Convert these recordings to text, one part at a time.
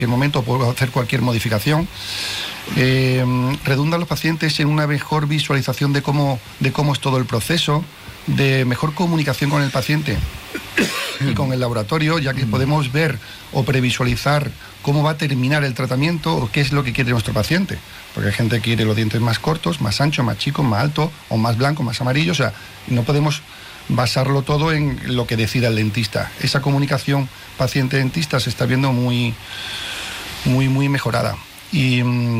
momento puedo hacer cualquier modificación. Redundan los pacientes en una mejor visualización de cómo es todo el proceso, de mejor comunicación con el paciente y con el laboratorio, ya que podemos ver o previsualizar cómo va a terminar el tratamiento o qué es lo que quiere nuestro paciente. Porque hay gente que quiere los dientes más cortos, más anchos, más chicos, más altos, o más blancos, más amarillos. O sea, no podemos basarlo todo en lo que decida el dentista. Esa comunicación paciente-dentista se está viendo muy mejorada. Y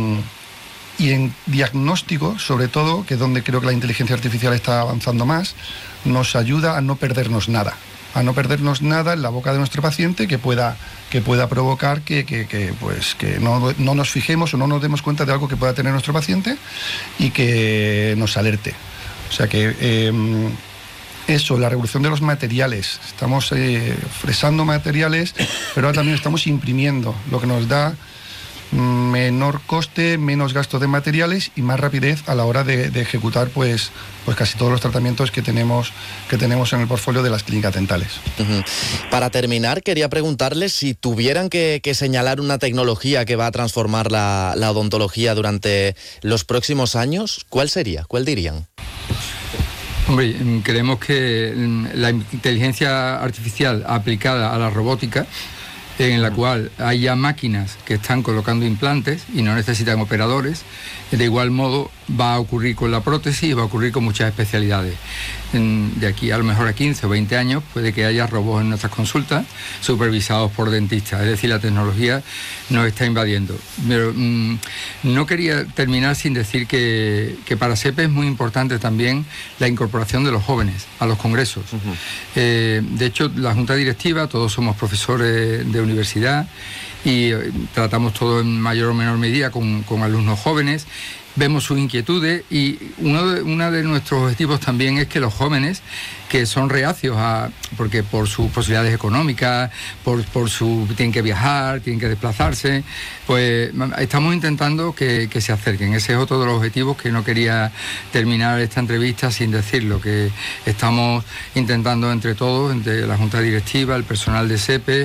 en diagnóstico, sobre todo, que es donde creo que la inteligencia artificial está avanzando más, nos ayuda a no perdernos nada. A no perdernos nada en la boca de nuestro paciente que pueda provocar que no nos fijemos o no nos demos cuenta de algo que pueda tener nuestro paciente y que nos alerte. O sea que eso, la revolución de los materiales. Estamos fresando materiales, pero ahora también estamos imprimiendo, lo que nos da menor coste, menos gasto de materiales y más rapidez a la hora de ejecutar pues casi todos los tratamientos que tenemos en el portfolio de las clínicas dentales. Para terminar, quería preguntarles si tuvieran que señalar una tecnología que va a transformar la odontología durante los próximos años, ¿cuál sería? ¿Cuál dirían? Hombre, creemos que la inteligencia artificial aplicada a la robótica, en la cual hay ya máquinas que están colocando implantes y no necesitan operadores, de igual modo va a ocurrir con la prótesis y va a ocurrir con muchas especialidades. De aquí a lo mejor a 15 o 20 años puede que haya robots en nuestras consultas supervisados por dentistas, es decir, la tecnología nos está invadiendo. Pero no quería terminar sin decir que para SEPE es muy importante también la incorporación de los jóvenes a los congresos. De hecho, la junta directiva, todos somos profesores de universidad y tratamos todo en mayor o menor medida con alumnos jóvenes. Vemos sus inquietudes y uno de nuestros objetivos también es que los jóvenes que son reacios porque por sus posibilidades económicas, tienen que viajar, tienen que desplazarse, pues estamos intentando que se acerquen. Ese es otro de los objetivos que no quería terminar esta entrevista sin decirlo, que estamos intentando entre todos, entre la Junta Directiva, el personal de SEPE,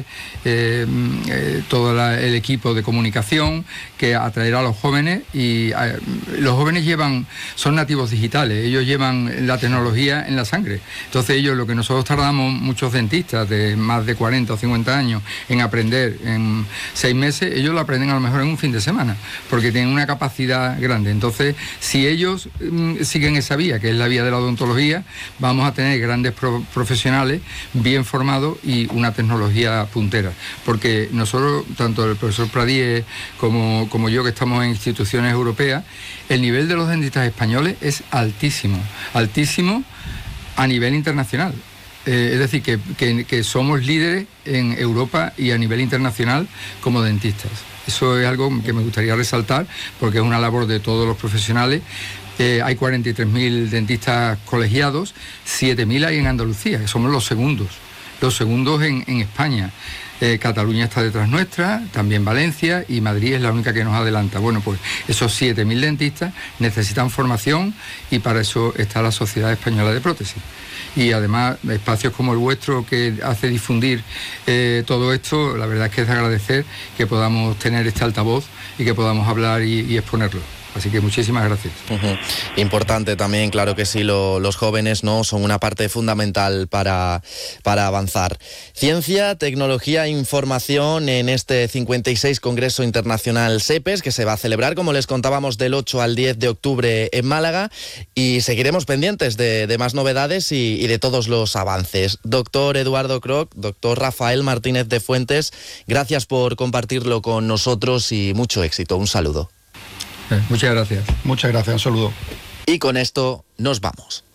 todo el equipo de comunicación, que atraer a los jóvenes y los jóvenes son nativos digitales, ellos llevan la tecnología en la sangre. Entonces ellos, lo que nosotros tardamos, muchos dentistas de más de 40 o 50 años, en aprender en 6 meses, ellos lo aprenden a lo mejor en un fin de semana, porque tienen una capacidad grande. Entonces, si ellos siguen esa vía, que es la vía de la odontología, vamos a tener grandes profesionales bien formados y una tecnología puntera. Porque nosotros, tanto el profesor Pradier como yo, que estamos en instituciones europeas, el nivel de los dentistas españoles es altísimo, altísimo a nivel internacional. Es decir, que somos líderes en Europa y a nivel internacional como dentistas. Eso es algo que me gustaría resaltar porque es una labor de todos los profesionales. Hay 43.000 dentistas colegiados, 7.000 hay en Andalucía, que somos los segundos en España. Cataluña está detrás nuestra, también Valencia, y Madrid es la única que nos adelanta. Bueno, pues esos 7.000 dentistas necesitan formación y para eso está la Sociedad Española de Prótesis. Y además espacios como el vuestro, que hace difundir todo esto, la verdad es que es de agradecer que podamos tener este altavoz y que podamos hablar y exponerlo. Así que muchísimas gracias. Importante también, claro que sí, los jóvenes, ¿no?, son una parte fundamental para avanzar. Ciencia, tecnología e información en este 56 Congreso Internacional SEPES, que se va a celebrar, como les contábamos, del 8 al 10 de octubre en Málaga, y seguiremos pendientes de más novedades y de todos los avances. Doctor Eduardo Kroc, doctor Rafael Martínez de Fuentes, gracias por compartirlo con nosotros y mucho éxito. Un saludo. Muchas gracias. Muchas gracias, un saludo. Y con esto nos vamos.